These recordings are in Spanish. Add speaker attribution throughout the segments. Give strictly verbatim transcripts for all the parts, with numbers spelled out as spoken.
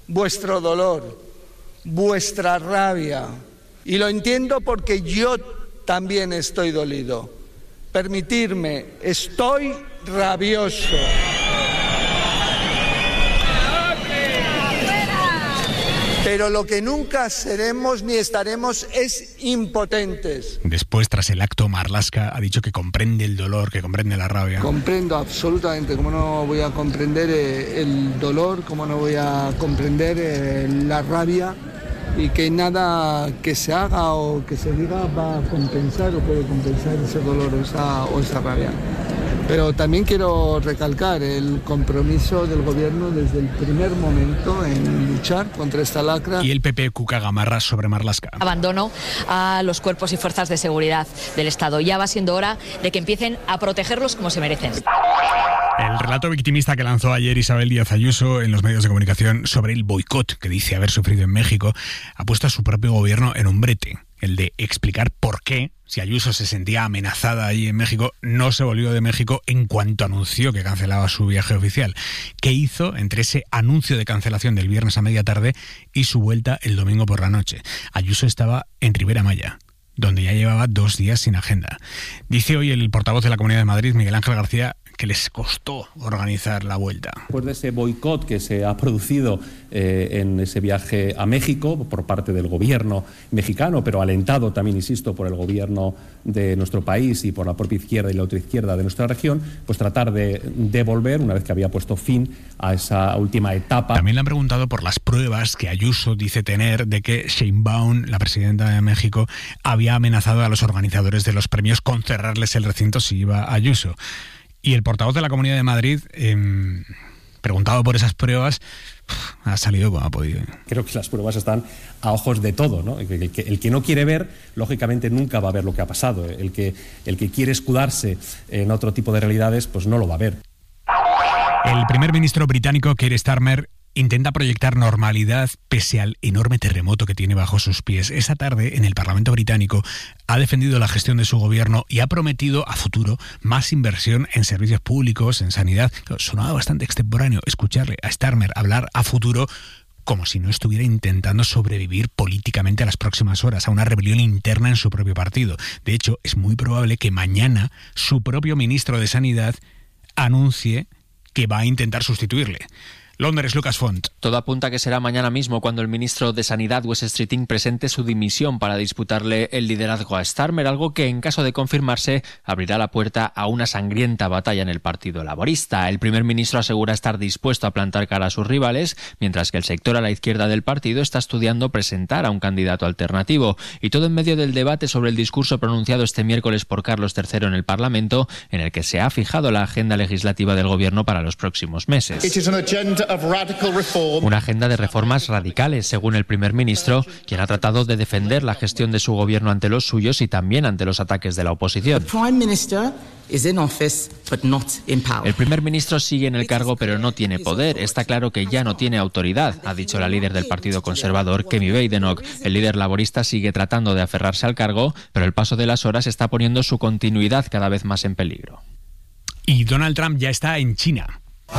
Speaker 1: vuestro dolor, vuestra rabia. Y lo entiendo porque yo también estoy dolido. Permitidme, estoy rabioso. Pero lo que nunca seremos ni estaremos es impotentes.
Speaker 2: Después, tras el acto, Marlaska ha dicho que comprende el dolor, que comprende la rabia.
Speaker 1: Comprendo absolutamente, cómo no voy a comprender eh, el dolor, cómo no voy a comprender eh, la rabia, y que nada que se haga o que se diga va a compensar o puede compensar ese dolor o esa, o esa rabia. Pero también quiero recalcar el compromiso del gobierno desde el primer momento en luchar contra esta lacra.
Speaker 2: Y el P P cuca Gamarra sobre Marlaska.
Speaker 3: Abandono a los cuerpos y fuerzas de seguridad del Estado. Ya va siendo hora de que empiecen a protegerlos como se merecen.
Speaker 2: El relato victimista que lanzó ayer Isabel Díaz Ayuso en los medios de comunicación sobre el boicot que dice haber sufrido en México ha puesto a su propio gobierno en un brete. El de explicar por qué, si Ayuso se sentía amenazada allí en México, no se volvió de México en cuanto anunció que cancelaba su viaje oficial. ¿Qué hizo entre ese anuncio de cancelación del viernes a media tarde y su vuelta el domingo por la noche? Ayuso estaba en Ribera Maya, donde ya llevaba dos días sin agenda. Dice hoy el portavoz de la Comunidad de Madrid, Miguel Ángel García, que les costó organizar la vuelta.
Speaker 4: Después de ese boicot que se ha producido eh, en ese viaje a México por parte del gobierno mexicano, pero alentado también, insisto, por el gobierno de nuestro país y por la propia izquierda y la otra izquierda de nuestra región, pues tratar de devolver, una vez que había puesto fin a esa última etapa.
Speaker 2: También le han preguntado por las pruebas que Ayuso dice tener de que Sheinbaum, la presidenta de México, había amenazado a los organizadores de los premios con cerrarles el recinto si iba Ayuso. Y el portavoz de la Comunidad de Madrid, eh, preguntado por esas pruebas, ha salido como ha podido.
Speaker 4: Creo que las pruebas están a ojos de todo, ¿no? El que, el que, el que no quiere ver, lógicamente nunca va a ver lo que ha pasado. El que, el que quiere escudarse en otro tipo de realidades, pues no lo va a ver.
Speaker 2: El primer ministro británico, Keir Starmer, intenta proyectar normalidad pese al enorme terremoto que tiene bajo sus pies. Esa tarde, en el Parlamento británico, ha defendido la gestión de su gobierno y ha prometido a futuro más inversión en servicios públicos, en sanidad. Sonaba bastante extemporáneo escucharle a Starmer hablar a futuro como si no estuviera intentando sobrevivir políticamente a las próximas horas, a una rebelión interna en su propio partido. De hecho, es muy probable que mañana su propio ministro de Sanidad anuncie que va a intentar sustituirle. Londres, Lucas Font.
Speaker 5: Todo apunta a que será mañana mismo cuando el ministro de Sanidad, Wes Streeting, presente su dimisión para disputarle el liderazgo a Starmer, algo que, en caso de confirmarse, abrirá la puerta a una sangrienta batalla en el Partido Laborista. El primer ministro asegura estar dispuesto a plantar cara a sus rivales, mientras que el sector a la izquierda del partido está estudiando presentar a un candidato alternativo. Y todo en medio del debate sobre el discurso pronunciado este miércoles por Carlos tercero en el Parlamento, en el que se ha fijado la agenda legislativa del gobierno para los próximos meses. Una agenda de reformas radicales, según el primer ministro, quien ha tratado de defender la gestión de su gobierno ante los suyos y también ante los ataques de la oposición. El primer ministro sigue en el cargo pero no tiene poder. Está claro que ya no tiene autoridad, ha dicho la líder del Partido Conservador, Kemi Badenoch. El líder laborista sigue tratando de aferrarse al cargo, pero el paso de las horas está poniendo su continuidad cada vez más en peligro.
Speaker 2: Y Donald Trump ya está en China.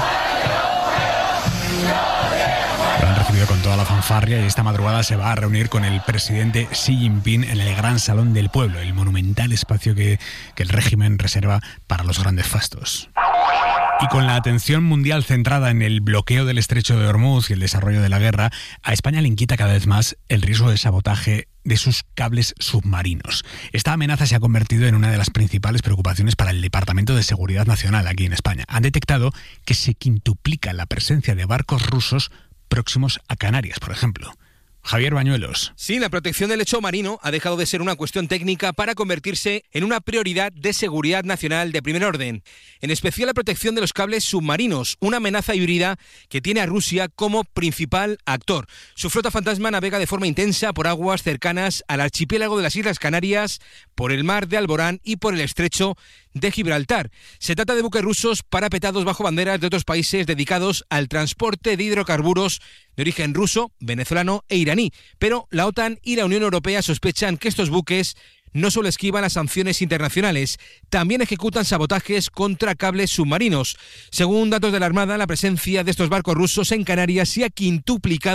Speaker 2: Lo han recibido con toda la fanfarria y esta madrugada se va a reunir con el presidente Xi Jinping en el Gran Salón del Pueblo, el monumental espacio que, que el régimen reserva para los grandes fastos. Y con la atención mundial centrada en el bloqueo del estrecho de Hormuz y el desarrollo de la guerra, a España le inquieta cada vez más el riesgo de sabotaje de sus cables submarinos. Esta amenaza se ha convertido en una de las principales preocupaciones para el Departamento de Seguridad Nacional aquí en España. Han detectado que se quintuplica la presencia de barcos rusos próximos a Canarias, por ejemplo. Javier Bañuelos.
Speaker 6: Sí, la protección del lecho marino ha dejado de ser una cuestión técnica para convertirse en una prioridad de seguridad nacional de primer orden. En especial la protección de los cables submarinos, una amenaza híbrida que tiene a Rusia como principal actor. Su flota fantasma navega de forma intensa por aguas cercanas al archipiélago de las Islas Canarias, por el mar de Alborán y por el estrecho de Gibraltar. Se trata de buques rusos parapetados bajo banderas de otros países dedicados al transporte de hidrocarburos de origen ruso, venezolano e iraní. Pero la OTAN y la Unión Europea sospechan que estos buques no solo esquivan las sanciones internacionales, también ejecutan sabotajes contra cables submarinos. Según datos de la Armada, la presencia de estos barcos rusos en Canarias se ha quintuplicado